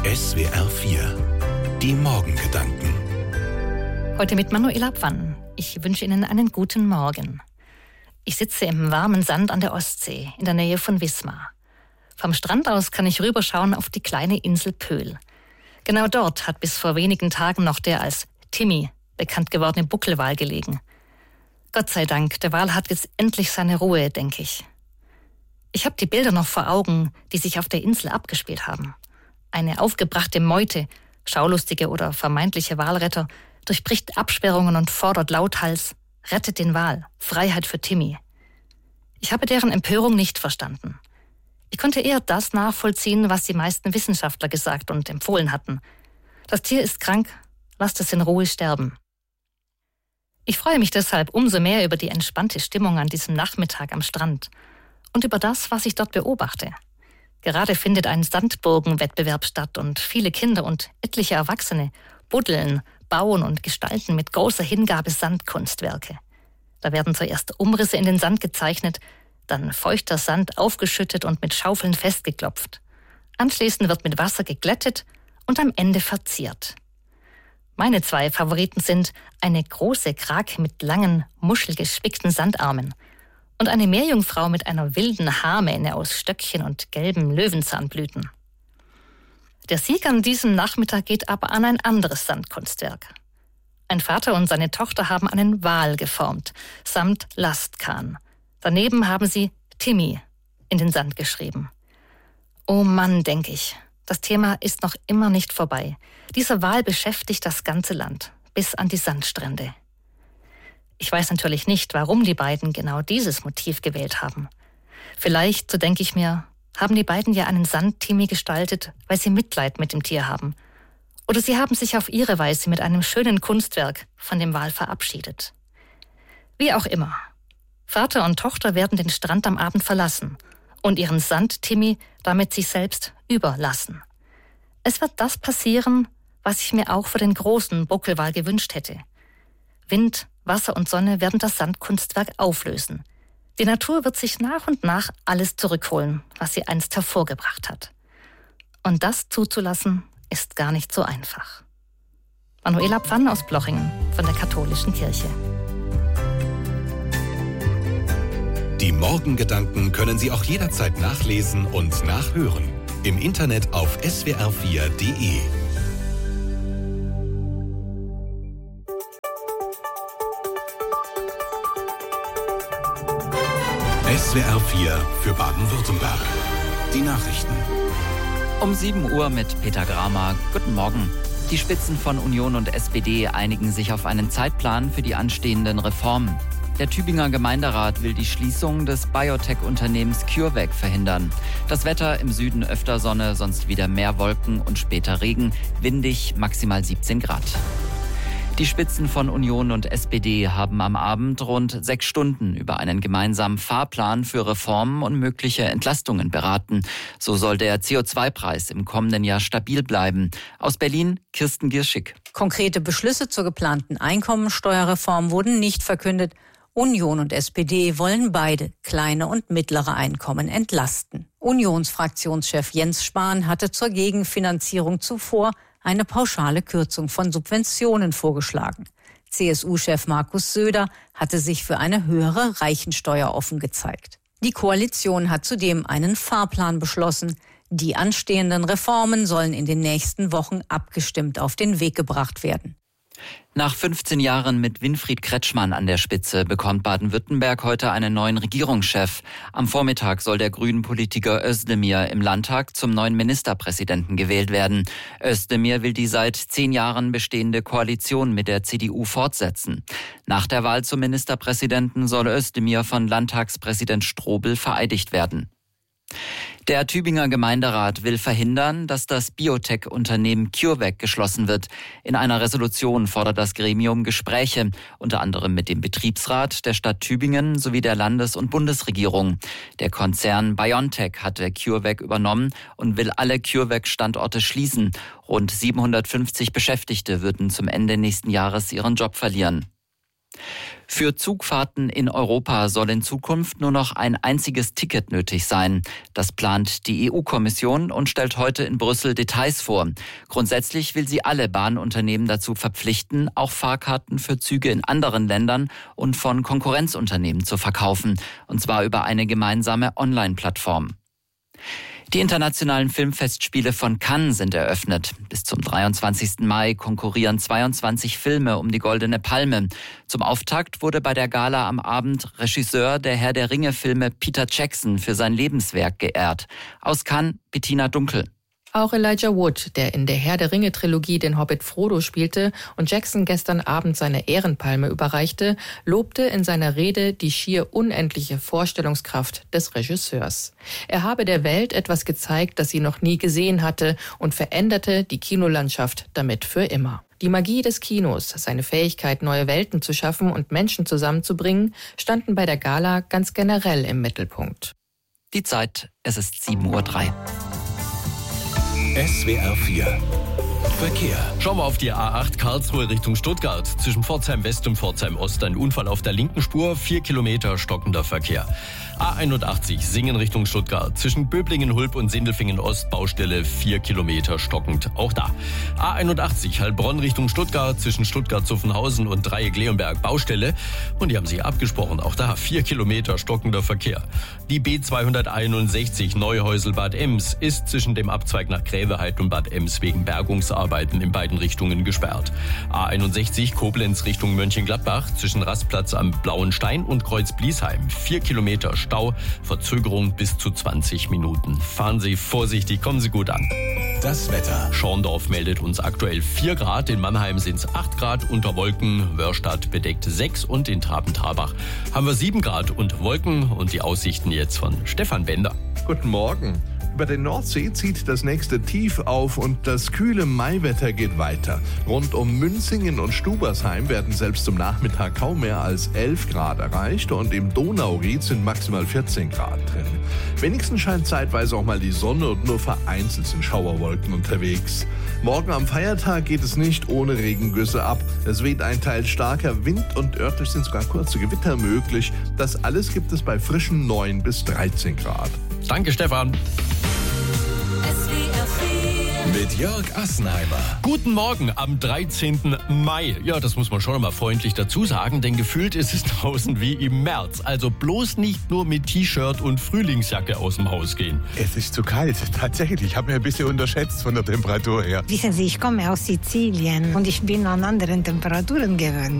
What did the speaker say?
SWR 4, die Morgengedanken. Heute mit Manuela Pfann. Ich wünsche Ihnen einen guten Morgen. Ich sitze im warmen Sand an der Ostsee, in der Nähe von Wismar. Vom Strand aus kann ich rüberschauen auf die kleine Insel Pöhl. Genau dort hat bis vor wenigen Tagen noch der als Timmy bekannt gewordene Buckelwal gelegen. Gott sei Dank, der Wal hat jetzt endlich seine Ruhe, denke ich. Ich habe die Bilder noch vor Augen, die sich auf der Insel abgespielt haben. Eine aufgebrachte Meute, schaulustige oder vermeintliche Walretter, durchbricht Absperrungen und fordert lauthals: Rettet den Wal, Freiheit für Timmy. Ich habe deren Empörung nicht verstanden. Ich konnte eher das nachvollziehen, was die meisten Wissenschaftler gesagt und empfohlen hatten. Das Tier ist krank, lasst es in Ruhe sterben. Ich freue mich deshalb umso mehr über die entspannte Stimmung an diesem Nachmittag am Strand und über das, was ich dort beobachte. Gerade findet ein Sandburgenwettbewerb statt und viele Kinder und etliche Erwachsene buddeln, bauen und gestalten mit großer Hingabe Sandkunstwerke. Da werden zuerst Umrisse in den Sand gezeichnet, dann feuchter Sand aufgeschüttet und mit Schaufeln festgeklopft. Anschließend wird mit Wasser geglättet und am Ende verziert. Meine zwei Favoriten sind eine große Krake mit langen, muschelgespickten Sandarmen und eine Meerjungfrau mit einer wilden Haarmähne aus Stöckchen und gelben Löwenzahnblüten. Der Sieg an diesem Nachmittag geht aber an ein anderes Sandkunstwerk. Ein Vater und seine Tochter haben einen Wal geformt, samt Lastkahn. Daneben haben sie Timmy in den Sand geschrieben. Oh Mann, denke ich, das Thema ist noch immer nicht vorbei. Dieser Wal beschäftigt das ganze Land, bis an die Sandstrände. Ich weiß natürlich nicht, warum die beiden genau dieses Motiv gewählt haben. Vielleicht, so denke ich mir, haben die beiden ja einen Sand-Timmy gestaltet, weil sie Mitleid mit dem Tier haben. Oder sie haben sich auf ihre Weise mit einem schönen Kunstwerk von dem Wal verabschiedet. Wie auch immer. Vater und Tochter werden den Strand am Abend verlassen und ihren Sand-Timmy damit sich selbst überlassen. Es wird das passieren, was ich mir auch für den großen Buckelwal gewünscht hätte. Wind, Wasser und Sonne werden das Sandkunstwerk auflösen. Die Natur wird sich nach und nach alles zurückholen, was sie einst hervorgebracht hat. Und das zuzulassen, ist gar nicht so einfach. Manuela Pfann aus Blochingen von der Katholischen Kirche. Die Morgengedanken können Sie auch jederzeit nachlesen und nachhören. Im Internet auf swr4.de. SWR 4 für Baden-Württemberg. Die Nachrichten. Um 7 Uhr mit Peter Gramer. Guten Morgen. Die Spitzen von Union und SPD einigen sich auf einen Zeitplan für die anstehenden Reformen. Der Tübinger Gemeinderat will die Schließung des Biotech-Unternehmens CureVac verhindern. Das Wetter: im Süden öfter Sonne, sonst wieder mehr Wolken und später Regen. Windig, maximal 17 Grad. Die Spitzen von Union und SPD haben am Abend rund 6 Stunden über einen gemeinsamen Fahrplan für Reformen und mögliche Entlastungen beraten. So soll der CO2-Preis im kommenden Jahr stabil bleiben. Aus Berlin, Kirsten Gierschig. Konkrete Beschlüsse zur geplanten Einkommensteuerreform wurden nicht verkündet. Union und SPD wollen beide kleine und mittlere Einkommen entlasten. Unionsfraktionschef Jens Spahn hatte zur Gegenfinanzierung zuvor eine pauschale Kürzung von Subventionen vorgeschlagen. CSU-Chef Markus Söder hatte sich für eine höhere Reichensteuer offen gezeigt. Die Koalition hat zudem einen Fahrplan beschlossen. Die anstehenden Reformen sollen in den nächsten Wochen abgestimmt auf den Weg gebracht werden. Nach 15 Jahren mit Winfried Kretschmann an der Spitze bekommt Baden-Württemberg heute einen neuen Regierungschef. Am Vormittag soll der Grünen-Politiker Özdemir im Landtag zum neuen Ministerpräsidenten gewählt werden. Özdemir will die seit 10 Jahren bestehende Koalition mit der CDU fortsetzen. Nach der Wahl zum Ministerpräsidenten soll Özdemir von Landtagspräsident Strobel vereidigt werden. Der Tübinger Gemeinderat will verhindern, dass das Biotech-Unternehmen CureVac geschlossen wird. In einer Resolution fordert das Gremium Gespräche, unter anderem mit dem Betriebsrat der Stadt Tübingen sowie der Landes- und Bundesregierung. Der Konzern BioNTech hatte CureVac übernommen und will alle CureVac-Standorte schließen. Rund 750 Beschäftigte würden zum Ende nächsten Jahres ihren Job verlieren. Für Zugfahrten in Europa soll in Zukunft nur noch ein einziges Ticket nötig sein. Das plant die EU-Kommission und stellt heute in Brüssel Details vor. Grundsätzlich will sie alle Bahnunternehmen dazu verpflichten, auch Fahrkarten für Züge in anderen Ländern und von Konkurrenzunternehmen zu verkaufen, und zwar über eine gemeinsame Online-Plattform. Die internationalen Filmfestspiele von Cannes sind eröffnet. Bis zum 23. Mai konkurrieren 22 Filme um die Goldene Palme. Zum Auftakt wurde bei der Gala am Abend Regisseur der Herr der Ringe-Filme Peter Jackson für sein Lebenswerk geehrt. Aus Cannes, Bettina Dunkel. Auch Elijah Wood, der in der Herr der Ringe-Trilogie den Hobbit Frodo spielte und Jackson gestern Abend seine Ehrenpalme überreichte, lobte in seiner Rede die schier unendliche Vorstellungskraft des Regisseurs. Er habe der Welt etwas gezeigt, das sie noch nie gesehen hatte, und veränderte die Kinolandschaft damit für immer. Die Magie des Kinos, seine Fähigkeit, neue Welten zu schaffen und Menschen zusammenzubringen, standen bei der Gala ganz generell im Mittelpunkt. Die Zeit, es ist 7:03 Uhr. SWR 4 Verkehr. Schauen wir auf die A8 Karlsruhe Richtung Stuttgart. Zwischen Pforzheim West und Pforzheim Ost ein Unfall auf der linken Spur, 4 Kilometer stockender Verkehr. A81 Singen Richtung Stuttgart. Zwischen Böblingen-Hulb und Sindelfingen-Ost Baustelle, 4 Kilometer stockend. Auch da. A81 Heilbronn Richtung Stuttgart. Zwischen Stuttgart-Zuffenhausen und Dreieck-Leonberg Baustelle. Und die haben sich abgesprochen. Auch da 4 Kilometer stockender Verkehr. Die B261 Neuhäusel-Bad Ems ist zwischen dem Abzweig nach Gräveheit und Bad Ems wegen Bergungsarbeiten in beiden Richtungen gesperrt. A61 Koblenz Richtung Mönchengladbach. Zwischen Rastplatz am Blauen Stein und Kreuz Bliesheim. 4 Kilometer Stau, Verzögerung bis zu 20 Minuten. Fahren Sie vorsichtig, kommen Sie gut an. Das Wetter. Schorndorf meldet uns aktuell 4 Grad, in Mannheim sind es 8 Grad unter Wolken, Wörstadt bedeckt 6 und in Traben-Trarbach haben wir 7 Grad und Wolken, und die Aussichten jetzt von Stefan Bender. Guten Morgen. Über der Nordsee zieht das nächste Tief auf und das kühle Maiwetter geht weiter. Rund um Münzingen und Stubersheim werden selbst zum Nachmittag kaum mehr als 11 Grad erreicht und im Donauried sind maximal 14 Grad drin. Wenigstens scheint zeitweise auch mal die Sonne und nur vereinzelt sind Schauerwolken unterwegs. Morgen am Feiertag geht es nicht ohne Regengüsse ab. Es weht ein Teil starker Wind und örtlich sind sogar kurze Gewitter möglich. Das alles gibt es bei frischen 9 bis 13 Grad. Danke, Stefan. Mit Jörg Assenheimer. Guten Morgen am 13. Mai. Ja, das muss man schon mal freundlich dazu sagen, denn gefühlt ist es draußen wie im März. Also bloß nicht nur mit T-Shirt und Frühlingsjacke aus dem Haus gehen. Es ist zu kalt, tatsächlich. Ich habe mir ein bisschen unterschätzt von der Temperatur her. Wissen Sie, ich komme aus Sizilien und ich bin an anderen Temperaturen gewöhnt.